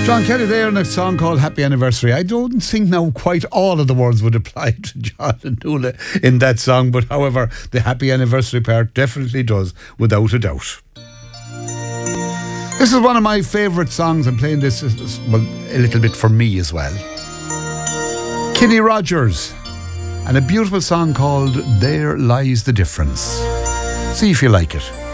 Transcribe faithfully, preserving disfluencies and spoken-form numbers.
John Kelly there in a song called Happy Anniversary. I don't think now quite all of the words would apply to John and Nuala in that song, but however, the happy anniversary part definitely does, without a doubt. This is one of my favourite songs. I'm playing this, well, a little bit for me as well. Kenny Rogers, and a beautiful song called There Lies the Difference. See if you like it.